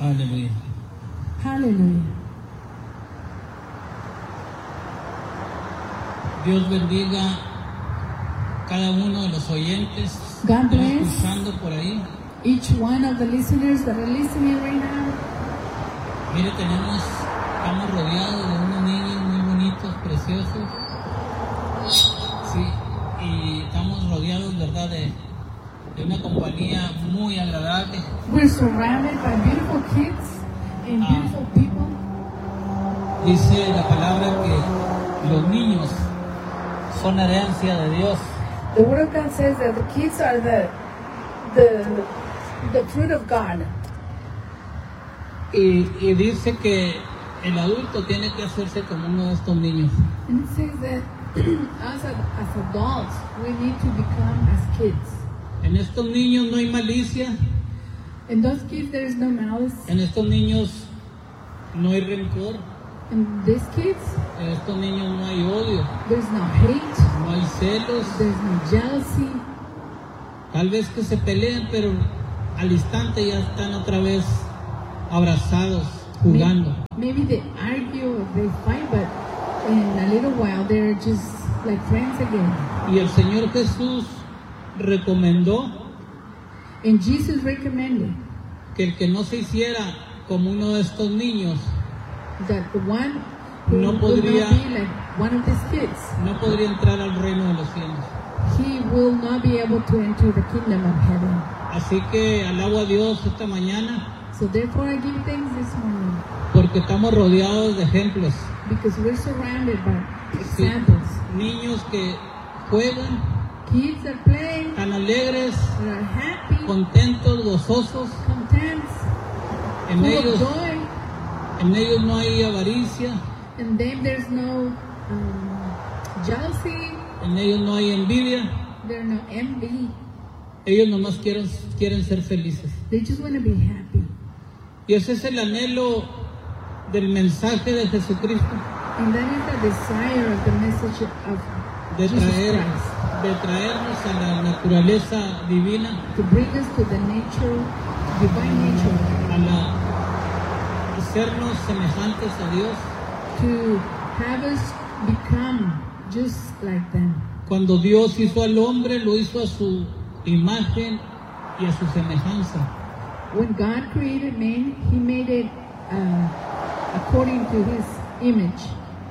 Aleluya. Hallelujah. Dios bendiga cada uno de los oyentes God que están bless. escuchando por ahí. Each one of the listeners that are listening right now. Mire, estamos rodeados de unos niños muy bonitos, preciosos. Sí, y estamos rodeados, ¿verdad?, de una compañía muy agradable. We're surrounded by beautiful kids and beautiful people. Dice la palabra que los niños son herencia de Dios. The Word of God says that the kids are the fruit of God. Y dice que el adulto tiene que hacerse como uno de estos niños. And it says that us as adults, we need to become as kids. En estos niños no hay malicia, In those kids, there is no malice. en estos niños no hay rencor, In these kids, en estos niños no hay odio, there's no hate, no hay celos. there's no jealousy. Tal vez que se peleen, pero al instante ya están otra vez abrazados, jugando. Maybe they argue or they fight, but in a little while, they're just like friends again. Y el Señor Jesús recomendó And Jesus recommended que el que no se hiciera como uno de estos niños that the one who No will podría- not be like one of these kids, no podría entrar al reino de los cielos. he will not be able to enter the kingdom of heaven. Así que alabo a Dios esta mañana So therefore I give thanks this morning porque estamos rodeados de ejemplos. because we're surrounded by Sí, examples. niños que juegan, Kids are playing, tan alegres, that are happy, contentos, gozosos. content, En full ellos, of joy, en ellos no hay avaricia, and then there's no jealousy, en ellos no hay envidia. there's no envy. Ellos nomás quieren ser felices. They just want to be happy. Y ese es el anhelo del mensaje de Jesucristo, And that is the desire of the message of de Jesus traer, Christ, de traernos a la naturaleza divina, to bring us to the nature, divine nature, a hacernos semejantes a Dios. to have us become just like them. Cuando Dios hizo al hombre, lo hizo a su imagen y a su semejanza. When God created man, He made it according to His image.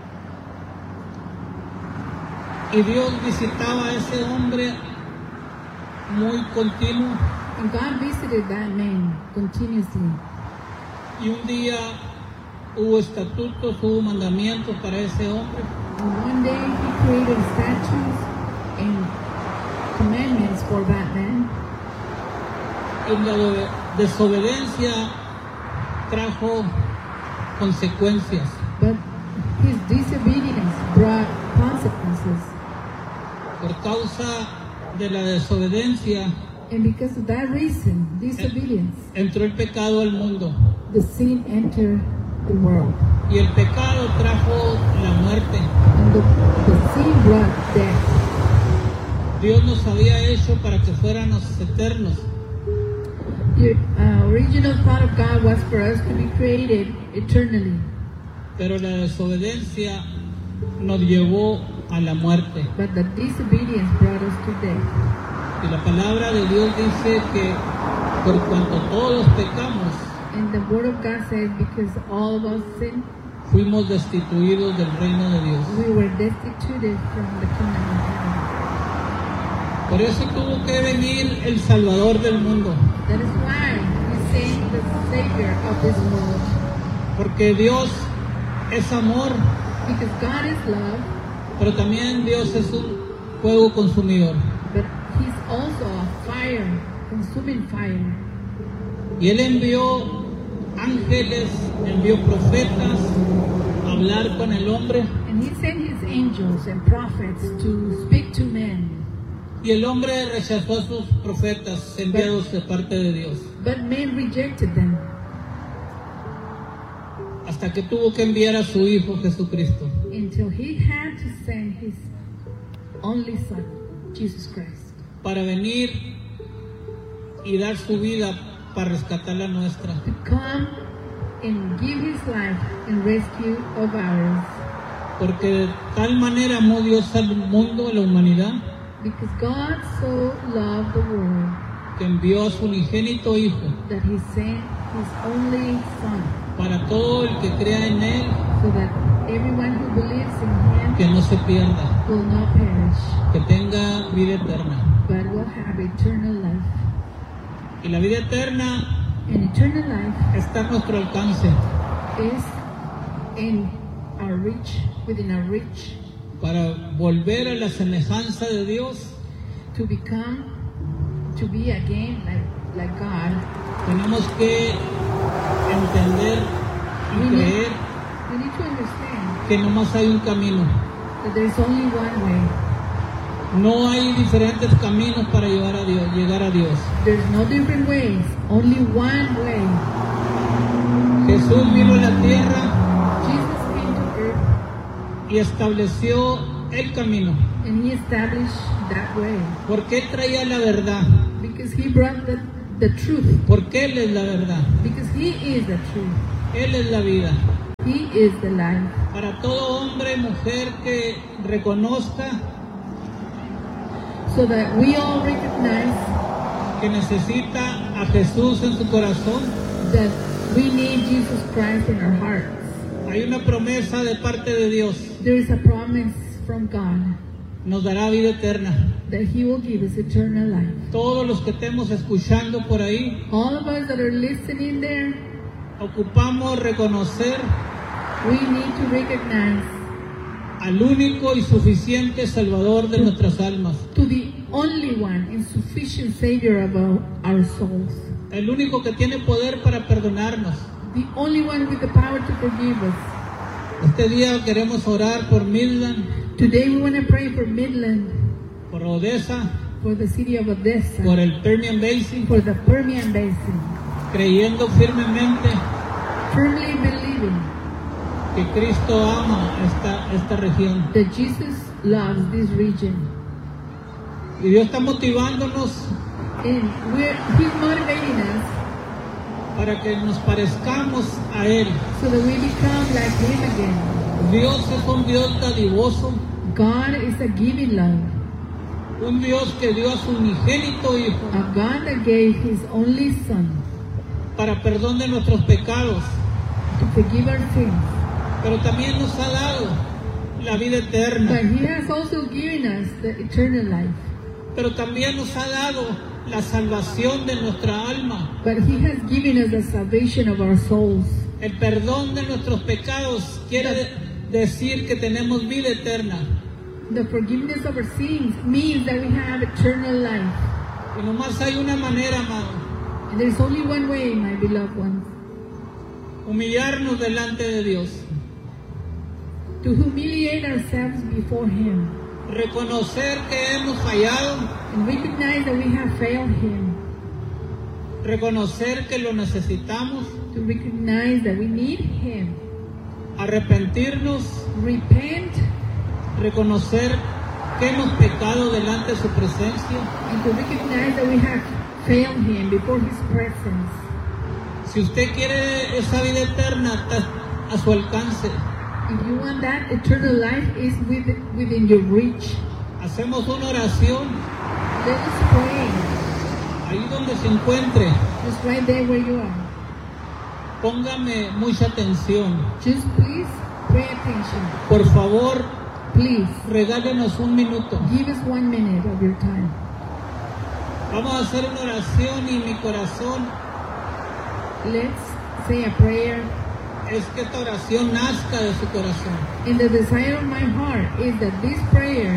Y Dios visitaba a ese hombre muy continuo. And God visited that man continuously. Y un día hubo estatutos, hubo mandamientos para ese hombre. And one day He created statutes and commandments for that man. Y la desobediencia trajo consecuencias. But his disobedience brought consequences. Por causa de la desobediencia And because of that reason, disobedience, entró el pecado al mundo. the sin entered the world. Y el pecado trajo la muerte. And the sin brought death. Dios nos había hecho para que fuéramos eternos. The original thought of God was for us to be created eternally. Pero la desobediencia nos llevó a la muerte. But the disobedience brought us to death. Y la palabra de Dios dice que por cuanto todos pecamos, And the Word of God says, because all of us sinned, fuimos destituidos del reino de Dios. we were destituted from the kingdom of heaven. Por eso tuvo que venir el Salvador del mundo. That is why He sent the Savior of this world. Porque Dios es amor, Because God is love, pero también Dios es un fuego consumidor. but He's also a fire, consuming fire. Y Él envió ángeles, envió profetas a hablar con el hombre. And He sent His angels and prophets to speak to men. Y el hombre rechazó a sus profetas enviados de parte de Dios. But men rejected them Hasta que tuvo que enviar a su Hijo Jesucristo. until He had to send His only Son, Jesus Christ, Para venir y dar su vida para rescatar la nuestra. to come and give his life in rescue of ours. Porque de tal manera amó Dios al mundo, a la humanidad, Because God so loved the world que envió a su unigénito Hijo that he sent his only Son, para todo el que crea en Él, so that everyone who believes in que him no se pierda, will not perish, que tenga vida eterna. but will have eternal life. Y la vida eterna And eternal life está a nuestro alcance is in our reach, within our reach, para volver a la semejanza de Dios. to be again like God. Tenemos que entender y creer We need to understand que nomás hay un camino. that there is only one way. No hay diferentes caminos para llegar a Dios. There's no different ways, only one way. Jesús vino a la tierra Jesus came to earth y estableció el camino, and he established that way porque Él traía la verdad, because he brought the truth, porque Él es la verdad, because he is the truth. Él es la vida. He is the life. Para todo hombre y mujer que reconozca So that we all recognize que necesita a Jesús en su corazón, that we need Jesus Christ in our hearts. hay una promesa de parte de Dios. There is a promise from God Nos dará vida eterna. that he will give us eternal life. Todos los que estemos escuchando por ahí, All of us that are listening there, ocupamos reconocer we need to recognize al único y suficiente Salvador de nuestras almas, to the only one and sufficient Savior of our souls, el único que tiene poder para perdonarnos. the only one with the power to forgive us. Este día queremos orar por Midland, Today we want to pray for Midland, por Odessa, for the city of Odessa, por el Permian Basin, for the Permian Basin, creyendo firmemente firmly believing que Cristo ama esta región. that Jesus loves this region. Y Dios está motivándonos And he's motivating us para que nos parezcamos a Él. so that we become like him again. Dios es un Dios dadivoso, God is a giving love, un Dios que dio a su unigénito Hijo a God that gave his only Son para perdón de nuestros pecados, to forgive our sins. pero también nos ha dado la vida eterna, But he has also given us the eternal life. pero también nos ha dado la salvación de nuestra alma, But he has given us the salvation of our souls. el perdón de nuestros pecados. Quiere decir que tenemos vida eterna. The forgiveness of our sins means that we have eternal life. Y nomás hay una manera, amado: And there's only one way, my beloved ones, humillarnos delante de Dios, to humiliate ourselves before him reconocer que hemos fallado, and recognize that we have failed him, reconocer que lo necesitamos, to recognize that we need him, arrepentirnos, repent, reconocer que hemos pecado delante de su presencia. and to recognize that we have failed him before his presence. Si usted quiere esa vida eterna, está a su alcance. If you want that, eternal life is within your reach. Hacemos una oración Let us pray, ahí donde se encuentre. just right there where you are. Póngame mucha atención. Just please pay attention. Por favor, Please, regálenos un minuto. give us 1 minute of your time. Vamos a hacer una oración y mi corazón Let's say a prayer. es que esta oración nazca de su corazón. And the desire of my heart is that this prayer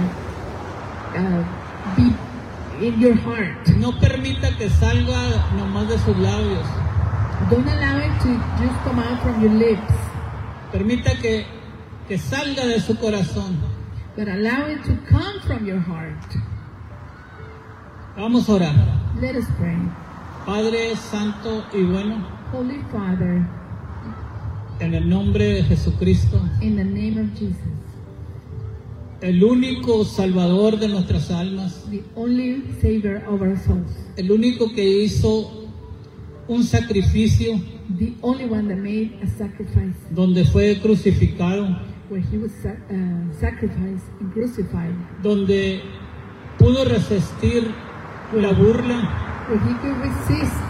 be in your heart. No permita que salga nomás de sus labios. Don't allow it to just come out from your lips, Permita que salga de su corazón. but allow it to come from your heart. Vamos a orar. Let us pray. Padre Santo y bueno, Holy Father, en el nombre de Jesucristo, in the name of Jesus, el único Salvador de nuestras almas, the only Savior of our souls, el único que hizo un sacrificio the only one that made a sacrifice, donde fue crucificado, where he was sacrificed and crucified, donde pudo resistir la burla, where he could resist.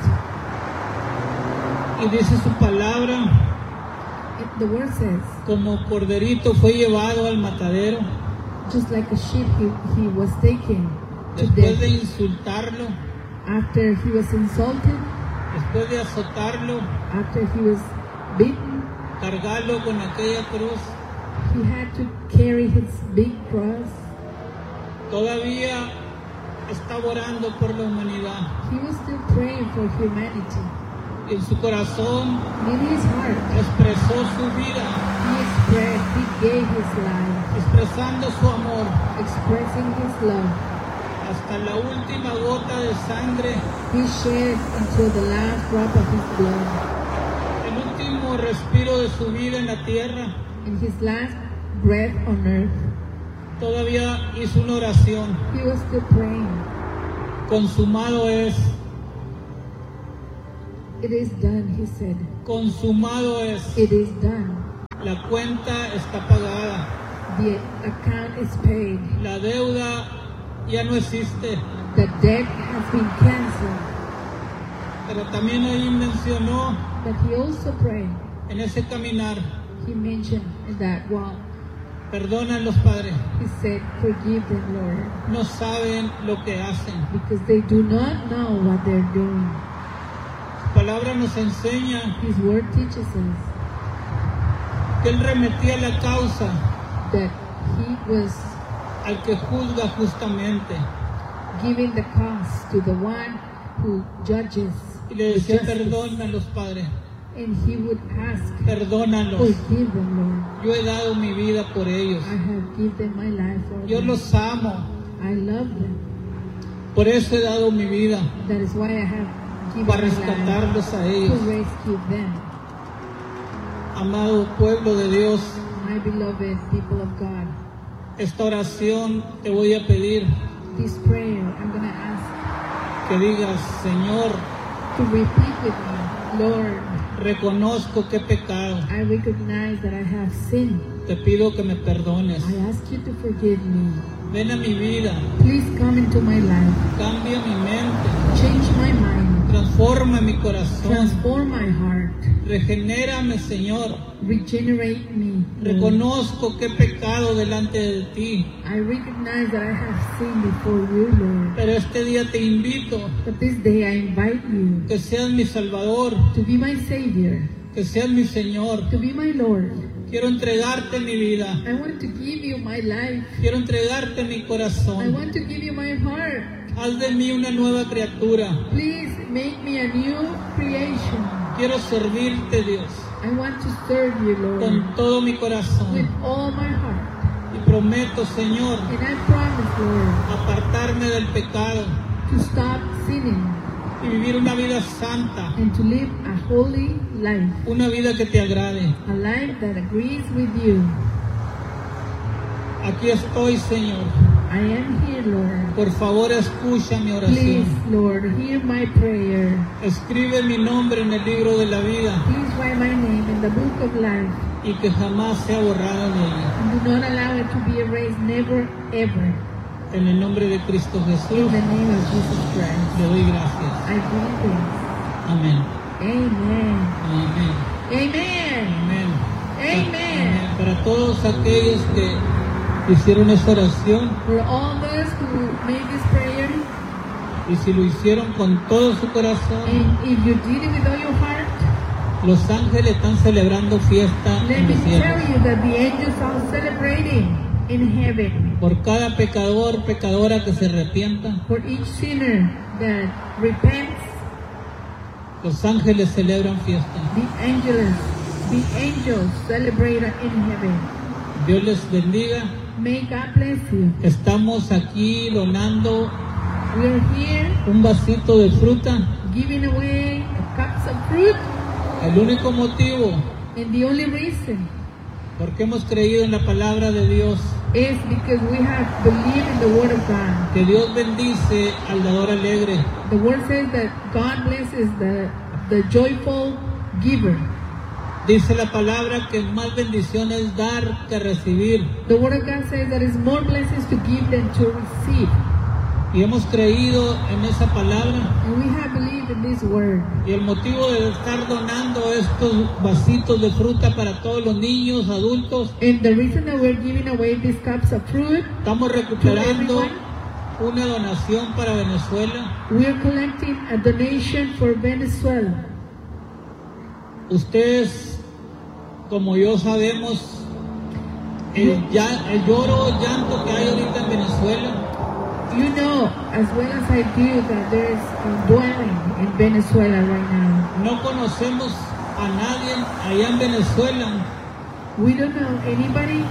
y dice su palabra, The word says, como corderito fue llevado al matadero, just like a sheep, he was taken to después de death. insultarlo, After he was insulted, después de azotarlo, after he was beaten, cargarlo con aquella cruz. he had to carry his big cross. Todavía estaba orando por la humanidad. He was still praying for humanity. En su corazón In his heart, expresó su vida, he gave his life, expresando su amor expressing his love. hasta la última gota de sangre, He shed until the last drop of his blood. el último respiro de su vida en la tierra. In his last breath on earth, Todavía hizo una oración. he was still praying. Consumado es, It is done, he said. consumado es. It is done. La cuenta está pagada. The account is paid. La deuda ya no existe. The debt has been canceled. Pero también ahí mencionó But he also prayed. en ese caminar, He mentioned that walk. perdónalos, Padre, He said, forgive them, Lord, no saben lo que hacen. because they do not know what they're doing. Su palabra nos enseña His word teaches us que Él remetía la causa that he was al que juzga justamente. giving the cause to the one who judges Y le with decía, justice. perdónalos, Padre, And he would ask, perdónalos. forgive them, Lord. Yo he dado mi vida por ellos. I have given my life for Yo them. los amo. I love them. Por eso he dado mi vida, That is why I have given para my life rescatarlos a to ellos. rescue them. Amado pueblo de Dios, My beloved people of God, esta oración te voy a pedir this prayer I'm going to ask que digas, Señor, to repeat with me. Lord, reconozco que he pecado. I recognize that I have sinned. Te pido que me perdones. I ask you to forgive me. Ven a mi vida, Please come into my life. cambia mi mente, Change my mind. transforma mi corazón, Transform my heart. regenérame, Señor. Regenerate me. Lord. Reconozco que he pecado delante de ti, I recognize that I have sinned before you, Lord. pero este día te invito But this day I invite you que seas mi Salvador, to be my Savior, que seas mi Señor. to be my Lord. Quiero entregarte mi vida, I want to give you my life. quiero entregarte mi I corazón. want to give you my heart. Haz de mí una nueva criatura. Please make me a new creation. Quiero servirte, Dios, I want to serve you, Lord, con todo mi with corazón. all my heart. Y prometo, Señor, And I promise, Lord, apartarme del pecado to stop sinning y vivir una vida santa, and to live a holy life, una vida que te agrade. a life that agrees with you. Aquí estoy, Señor. I am here, Lord. Por favor, escucha mi Please, oración. Lord, hear my prayer. Escribe mi nombre en el libro de la vida Please write my name in the book of life y que jamás sea borrado de ella. and do not allow it to be erased, never, ever. En el nombre de Cristo In Jesús, the name of Jesus Christ, le doy gracias. I give thanks. Amén. Amen. Amén. Amen. Amén. Amen. Para todos aquellos que hicieron esta oración, For all those who made this prayer, y si lo hicieron con todo su corazón, and if you did it with all your heart, los ángeles están celebrando fiesta let en me los tell cielos. you that the angels are celebrating in heaven Por cada pecador, pecadora que se arrepienta, for each sinner that repents. los ángeles celebran fiesta. The angels celebrate in heaven. Dios les bendiga. May God bless you. Estamos aquí donando We are here un vasito de fruta. giving away cups of fruit, El único motivo and the only reason porque hemos creído en la palabra de Dios, is because we have believed in the Word of God. que Dios bendice al dador alegre. The Word says that God blesses the the joyful giver. Dice la palabra que más bendición es dar que recibir. The Word of God says that it's more blessings to give than to receive. Y hemos creído en esa palabra. And we have believed in this word. Y el motivo de estar donando estos vasitos de fruta para todos los niños, adultos, And the reason that we're giving away these cups of fruit, estamos recuperando una donación para Venezuela. we are collecting a donation for Venezuela. Ustedes, como yo, sabemos el lloro, llanto que hay ahorita en Venezuela. You know, as well as I do, that there's a dwelling in Venezuela right now. No conocemos a nadie allá en Venezuela, We don't know anybody,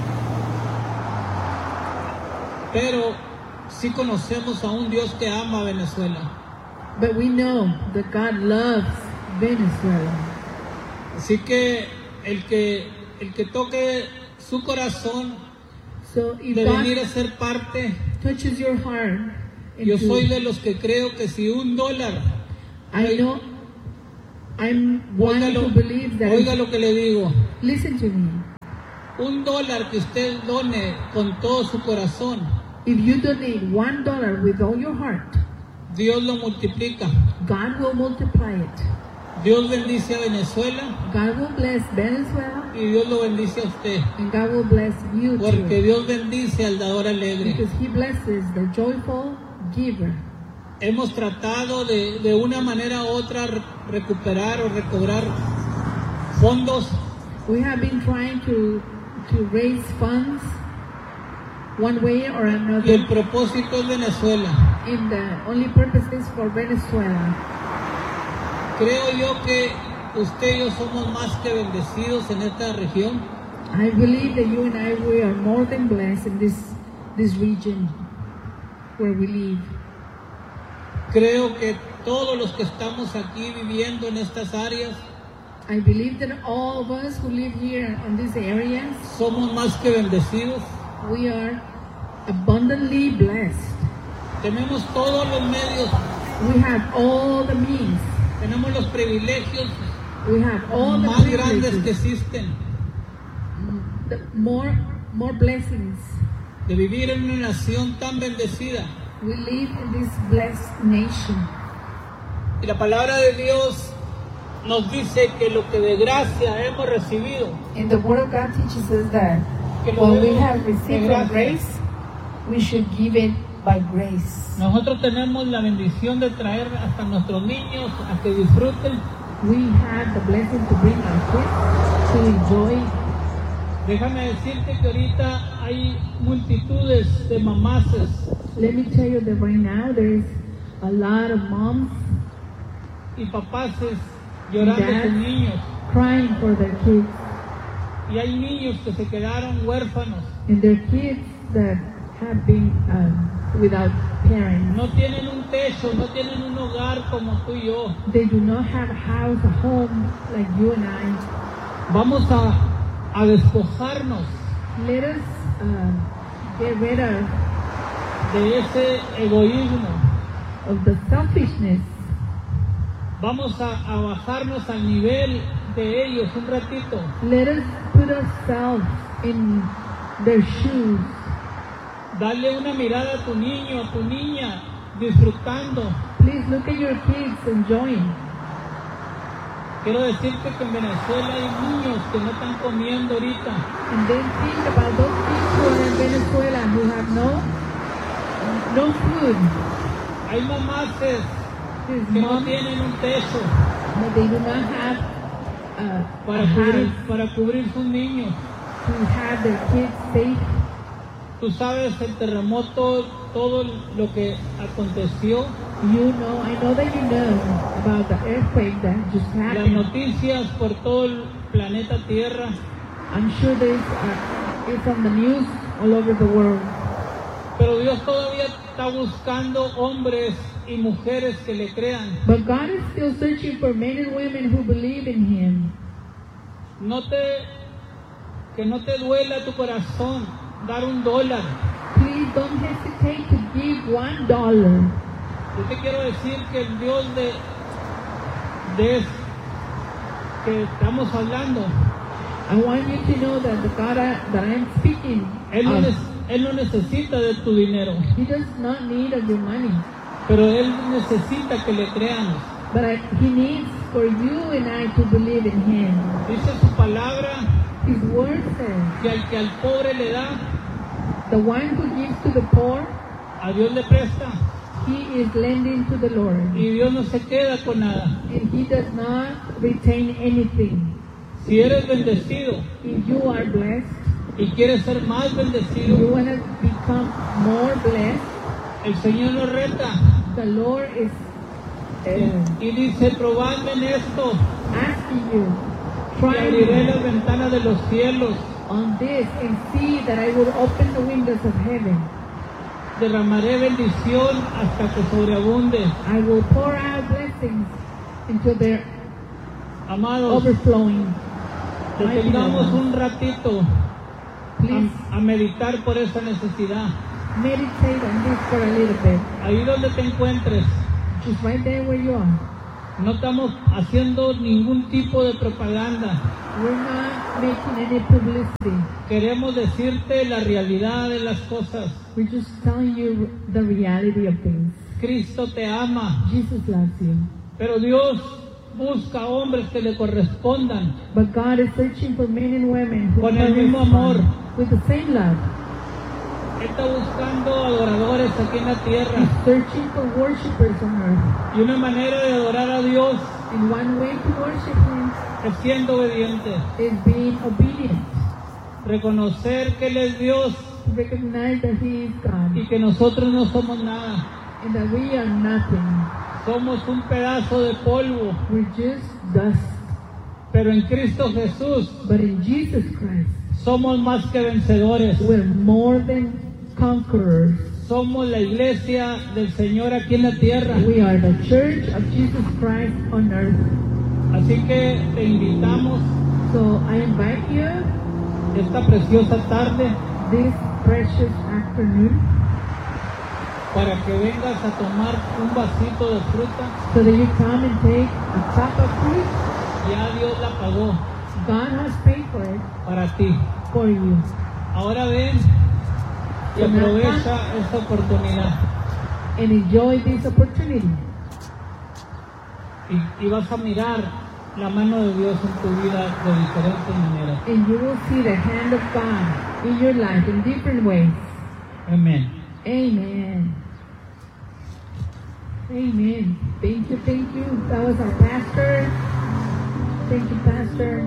pero sí conocemos a un Dios que ama a Venezuela. but we know that God loves Venezuela. Así que el que toque su corazón So if de God venir a ser parte, touches your heart, yo into- soy de los que creo que si $1, I know I'm one oiga who believes that. lo que le digo, Listen to me. $1 que usted done con todo su corazón, If you donate $1 with all your heart, Dios lo multiplica. God will multiply it. Dios bendice a Venezuela God will bless Venezuela, y Dios lo bendice a usted, and God will bless you porque too. Dios bendice al dador alegre. Because He blesses the joyful giver. Hemos tratado de una manera u otra recuperar o recobrar fondos, We have been trying to raise funds one way or y another, el propósito es Venezuela. and the only purpose is for Venezuela. Creo yo que usted y yo somos más que bendecidos en esta región. I believe that you and I, we are more than blessed in this region where we live. Creo que todos los que estamos aquí viviendo en estas áreas I believe that all of us who live here in these areas, somos más que bendecidos. we are abundantly blessed. Tenemos todos los medios, We have all the means. tenemos los privilegios We have all the más grandes que privileges, existen more blessings. de vivir en una nación tan bendecida. We live in this blessed nation. Y la palabra de Dios nos dice que lo que de gracia hemos recibido, And the Word of God teaches us that que lo what we demos have de received from gracia. grace, we should give it by grace. Nosotros tenemos la bendición de traer hasta nuestros niños a que disfruten. We have the blessing to bring our kids to enjoy. Déjame decirte que ahorita hay multitudes de mamaces Let me tell you that right now there is a lot of moms y papaces llorando Dad. con niños. crying for their kids, Y hay niños que se quedaron huérfanos. and their kids that have been without parents. No tienen un techo, no tienen un hogar como tú y yo. They do not have a house, a home like you and I. Vamos a despojarnos Let us get rid de ese egoísmo. of the selfishness. Vamos a bajarnos al nivel de ellos un ratito. Let us put ourselves in their shoes. Dale una mirada a tu niño, a tu niña, disfrutando. Please look at your kids enjoying. Quiero decirte que en Venezuela hay niños que no están comiendo ahorita. And then think about those people in Venezuela who have no food. Hay mamaces There's que no moms tienen un techo that they do not have a house para cubrir sus niños. to have their kids safe. Tú sabes el terremoto, todo lo que aconteció, I know that you know about the earthquake that just las happened. noticias por todo el planeta Tierra. I'm sure it's on the news all over the world. Pero Dios todavía está buscando hombres y mujeres que le crean. But God is still searching for men and women who believe in Him. Que no te duela tu corazón dar $1. Please don't hesitate to give $1. Yo te quiero decir que el Dios que estamos hablando, I want you to know that the God that I'm speaking Él of, no necesita de tu dinero, He does not need of your money, pero Él necesita que le creamos. but He needs for you and I to believe in Him. Dice su palabra His word says, que al pobre le da, the one who gives to the poor, a Dios le presta, he is lending to the Lord, y Dios no se queda con nada. and He does not retain anything. Si eres bendecido If you are blessed, y quieres ser más if bendecido, you want to become more blessed, el Señor nos reta the Lord is y dice, probadme en esto, asking you, y try abriré me las ventanas de los cielos, on this and see that I will open the windows of heaven. derramaré bendición hasta que sobreabunde. I will pour out blessings until they're Amados, overflowing. detengamos un ratito Please a meditar por esa necesidad. meditate on this for a little bit. Ahí donde te encuentres, Just right there where you are. no estamos haciendo ningún tipo de propaganda. We're not making any publicity. Queremos decirte la realidad de las cosas. We're just telling you the reality of things. Cristo te ama, Jesus loves you. pero Dios busca hombres que le correspondan. But God is searching for men and women who Con el mismo correspond amor. with the same love. Él está buscando adoradores aquí en la tierra. He's searching for worshipers on earth. Y una manera de adorar a Dios And one way to worship Him es siendo obediente. is being obedient. Reconocer que Él es Dios To recognize that He is God y que nosotros no somos nada. and that we are nothing. Somos un pedazo de polvo. We're just dust. Pero en Cristo Jesús But in Jesus Christ, somos más que vencedores. we're more than conquerors. Somos la iglesia del Señor aquí en la tierra. We are the church of Jesus Christ on earth. Así que te invitamos So I invite you esta preciosa tarde this precious afternoon para que vengas a tomar un vasito de fruta. so that you come and take a cup of fruit. Ya Dios la pagó God has paid for it para ti. for you. Ahora ven y aprovecha esta oportunidad. And enjoy this opportunity. Y vas a mirar la mano de Dios en tu vida de diferentes maneras. And you will see the hand of God in your life in different ways. Amén. Amen. Amen. Thank you, thank you. That was our pastor. Thank you, Pastor.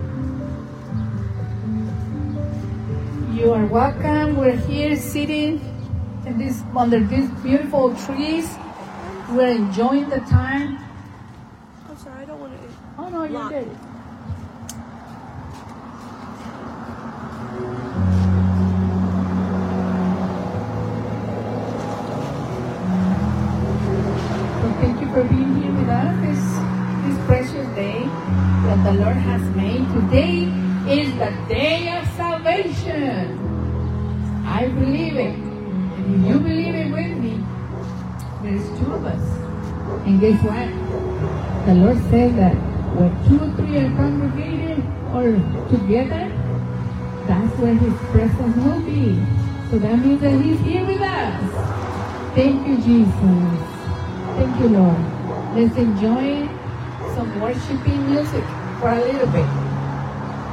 You are welcome. We're here sitting under these beautiful trees. We're enjoying the time. I'm sorry, I don't want to. Oh no, you're Lock. good. So thank you for being here with us this precious day that the Lord has made. Today is the day of salvation. I believe it. And if you believe it with me, there's two of us. And guess what? The Lord said that where 2 or 3 are congregated or together, that's where His presence will be. So that means that He's here with us. Thank you, Jesus. Thank you, Lord. Let's enjoy some worshiping music for a little bit.